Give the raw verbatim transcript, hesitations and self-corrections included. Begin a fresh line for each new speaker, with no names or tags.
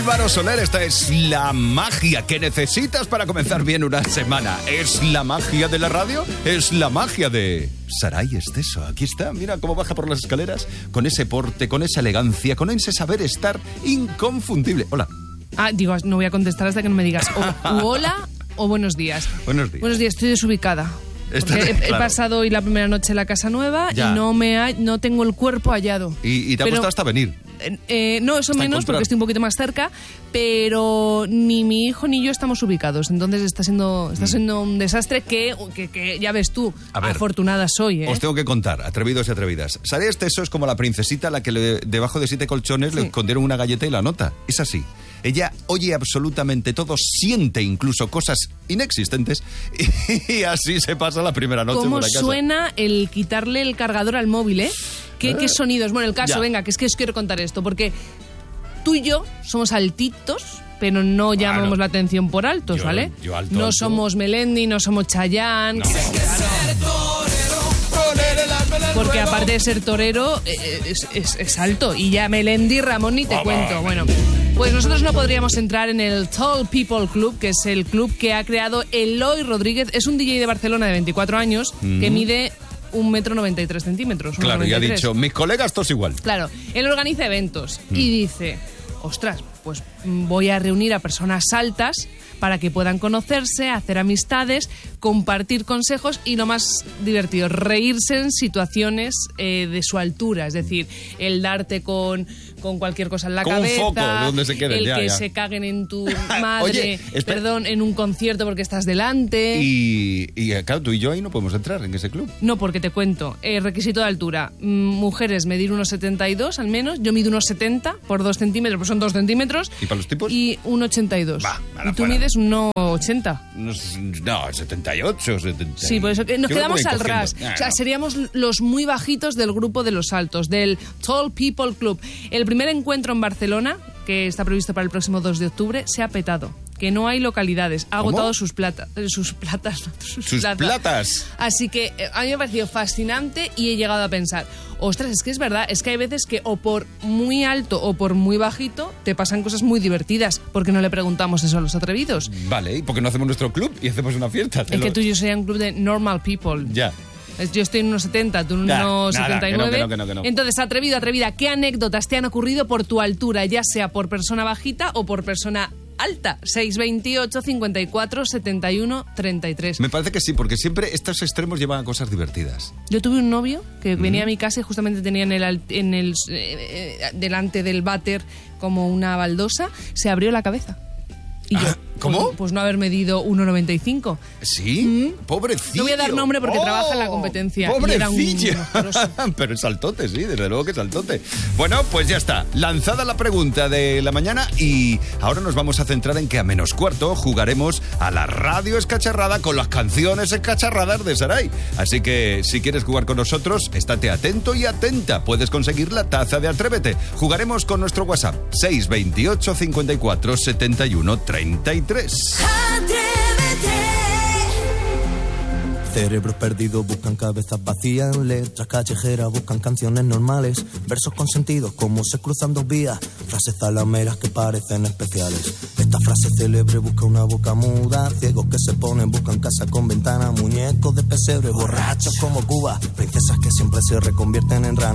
Álvaro Soler, esta es la magia que necesitas para comenzar bien una semana. Es la magia de la radio, es la magia de Saray Esteso. Aquí está, mira cómo baja por las escaleras, con ese porte, con esa elegancia, con ese saber estar inconfundible. Hola.
Ah, digo, no voy a contestar hasta que no me digas o, u hola o buenos días.
Buenos días.
Buenos días, estoy desubicada.
Está,
he,
claro.
he pasado hoy la primera noche en la casa nueva
Ya.
y no me ha, no tengo el cuerpo hallado.
Y, y te ha
Pero,
costado hasta venir.
Eh, no, eso
Hasta
menos
encontrar.
porque estoy un poquito más cerca, pero ni mi hijo ni yo estamos ubicados. Entonces está siendo, está siendo un desastre que, que, que ya ves tú,
A ver,
afortunada soy, ¿eh?
Os tengo que contar, atrevidos y atrevidas. Saray Esteso es como la princesita a la que le- debajo de siete colchones
Sí.
le escondieron una galleta y la nota. Es así. Ella oye absolutamente todo, siente incluso cosas inexistentes y así se pasa la primera noche
¿Cómo
por la casa.
suena el quitarle el cargador al móvil, eh? ¿Qué,
Eh.
qué sonidos? Bueno, el caso,
Ya.
venga, que es que os quiero contar esto, porque tú y yo somos altitos, pero no llamamos
Bueno,
la atención por altos,
yo-
¿vale?
yo alto,
no
alto.
somos Melendi, no somos Chayanne. Porque aparte de ser torero, eh, es, es- es alto. Y ya Melendi, Ramón, ni te
Vamos.
cuento. Bueno, pues nosotros no podríamos entrar en el Tall People Club, que es el club que ha creado Eloy Rodríguez. Es un D J de Barcelona de veinticuatro años que mide un metro noventa y tres centímetros.
Claro, y ha
uno noventa y tres.
dicho, mis colegas todos igual.
Claro, él organiza eventos y dice, ostras, pues mm, voy a reunir a personas altas para que puedan conocerse, hacer amistades, compartir consejos y lo más divertido, reírse en situaciones eh, de su altura. Es decir, el darte con, con cualquier cosa en la
Con un
cabeza,
foco, de donde se queden,
el
ya,
que
ya.
se caguen en tu madre,
Oye, espera.
perdón, en un concierto porque estás delante.
Y, y eh, claro, tú y yo ahí no podemos entrar en ese club.
No, porque te cuento. Eh, requisito de altura. Mm, Mujeres medir uno setenta y dos al menos. Yo mido uno setenta por dos centímetros, pues son dos centímetros.
¿Y para los tipos?
Y uno ochenta y dos.
Va, nada,
y tú
fuera.
mides uno ochenta.
No, no, setenta y ocho, setenta.
Sí, por eso que nos
Yo creo que
quedamos
voy
al
cogiendo.
ras.
Ah,
O sea,
no.
seríamos los muy bajitos del grupo de los altos, del Tall People Club. El primer encuentro en Barcelona, que está previsto para el próximo dos de octubre, se ha petado. Que no hay localidades. Ha
¿Cómo?
agotado sus plata, eh, sus platas. Sus,
Sus
plata.
platas.
Así que eh, a mí me ha parecido fascinante y he llegado a pensar, ostras, es que es verdad, es que hay veces que o por muy alto o por muy bajito te pasan cosas muy divertidas. ¿Por qué no le preguntamos eso a los atrevidos?
Vale, ¿y por qué no hacemos nuestro club y hacemos una fiesta? Te
Es que
lo-
tú y yo sería un club de normal people.
Ya.
Es- Yo estoy en unos setenta, tú en
Nah,
unos
nada,
setenta y nueve.
que no, que no, que no, que no.
Entonces, atrevido, atrevida, ¿qué anécdotas te han ocurrido por tu altura, ya sea por persona bajita o por persona alta? seis veintiocho, cincuenta y cuatro, setenta y uno, treinta y tres.
Me parece que sí, porque siempre estos extremos llevan a cosas divertidas.
Yo tuve un novio que venía a mi casa y justamente tenía en el, al- en el eh, eh, delante del váter como una baldosa, se abrió la cabeza. Y yo,
Ah, ¿cómo?
Pues, pues no haber medido uno noventa y cinco.
¿Sí? Pobrecillo.
No voy a dar nombre porque
¡Oh!
trabaja en la competencia. Y era un
Pobrecillo.
monstruoso.
Pero es saltote, sí, desde luego que es saltote. Bueno, pues ya está. Lanzada la pregunta de la mañana y ahora nos vamos a centrar en que a menos cuarto jugaremos a la radio escacharrada con las canciones escacharradas de Saray. Así que si quieres jugar con nosotros, estate atento y atenta. Puedes conseguir la taza de Atrévete. Jugaremos con nuestro WhatsApp seis veintiocho, cincuenta y cuatro, setenta y uno, treinta y tres.
Cerebros perdidos buscan cabezas vacías, letras callejeras buscan canciones normales, versos con sentido como se cruzan dos vías, frases zalameras que parecen especiales. Esta frase célebre busca una boca muda, ciegos que se ponen buscan casa con ventana, muñecos de pesebre, borrachos como Cuba, princesas que siempre se reconvierten en ranas.